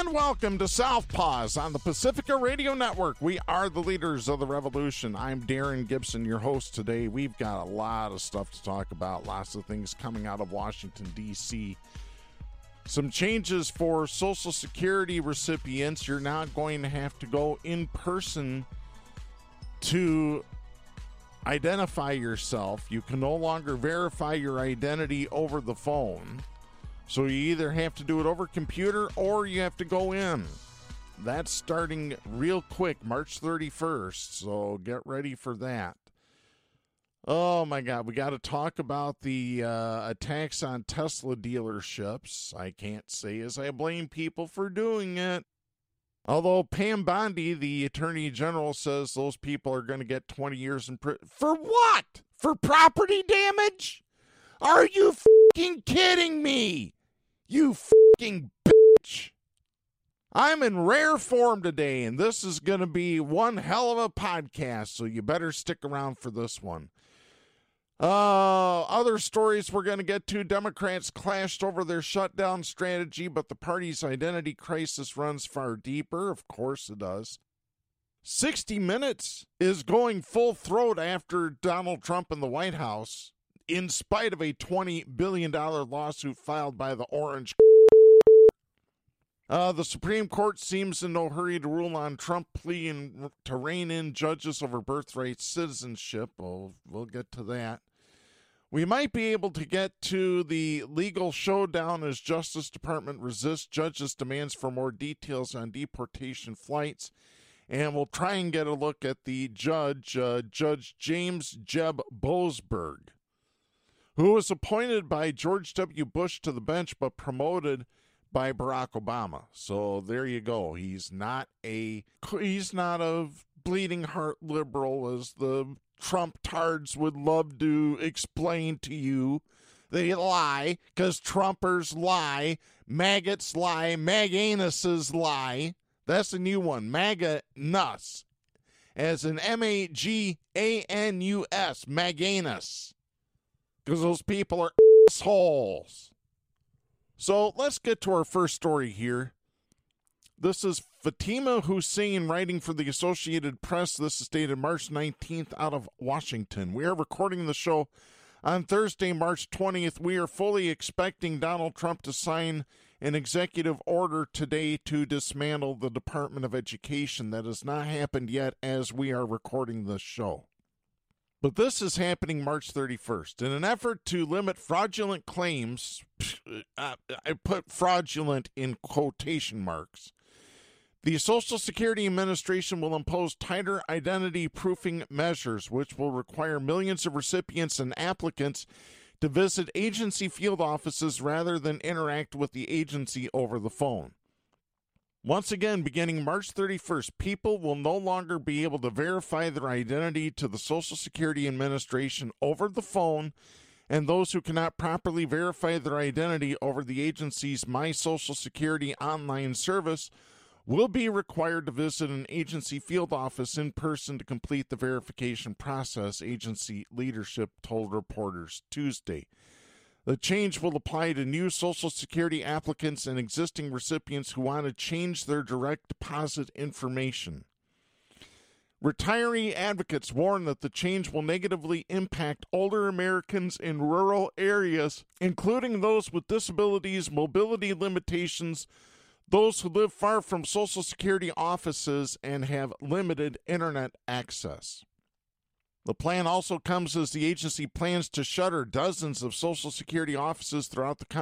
And welcome to Southpaws on the Pacifica Radio Network. We are the leaders of the revolution. I'm Darren Gibson, your host today. We've got a lot of stuff to talk about, lots of things coming out of Washington, D.C. Some changes for Social Security recipients. You're not going to have to go in person to identify yourself. You can no longer verify your identity over the phone. So you either have to do it over computer or you have to go in. That's starting real quick, March 31st, so get ready for that. Oh my God, we got to talk about the attacks on Tesla dealerships. I can't say as I blame people for doing it. Although Pam Bondi, the Attorney General, says those people are going to get 20 years in prison. For what? For property damage? Are you f***ing kidding me? You f***ing bitch. I'm in rare form today, and this is going to be one hell of a podcast, so you better stick around for this one. Other stories we're going to get to. Democrats clashed over their shutdown strategy, but the party's identity crisis runs far deeper. Of course it does. 60 Minutes is going full throat after Donald Trump in the White House, in spite of a $20 billion lawsuit filed by the Orange. The Supreme Court seems in no hurry to rule on Trump pleading to rein in judges over birthright citizenship. We'll get to that. We might be able to get to the legal showdown as Justice Department resists judges' demands for more details on deportation flights. And we'll try and get a look at the judge, Judge James Jeb Boasberg, who was appointed by George W. Bush to the bench but promoted by Barack Obama. So there you go. He's not a bleeding heart liberal as the Trump tards would love to explain to you. They lie because Trumpers lie, maggots lie, maganuses lie. That's a new one, MAGA-nus, as in M-A-G-A-N-U-S, Maganus. Because those people are assholes. So let's get to our first story here. This is Fatima Hussein writing for the Associated Press. This is dated March 19th out of Washington. We are recording the show on Thursday, March 20th. We are fully expecting Donald Trump to sign an executive order today to dismantle the Department of Education. That has not happened yet as we are recording this show. But this is happening March 31st. In an effort to limit fraudulent claims, I put fraudulent in quotation marks, the Social Security Administration will impose tighter identity proofing measures, which will require millions of recipients and applicants to visit agency field offices rather than interact with the agency over the phone. Once again, beginning March 31st, people will no longer be able to verify their identity to the Social Security Administration over the phone, and those who cannot properly verify their identity over the agency's My Social Security online service will be required to visit an agency field office in person to complete the verification process, agency leadership told reporters Tuesday. The change will apply to new Social Security applicants and existing recipients who want to change their direct deposit information. Retiree advocates warn that the change will negatively impact older Americans in rural areas, including those with disabilities, mobility limitations, those who live far from Social Security offices, and have limited internet access. The plan also comes as the agency plans to shutter dozens of Social Security offices throughout the country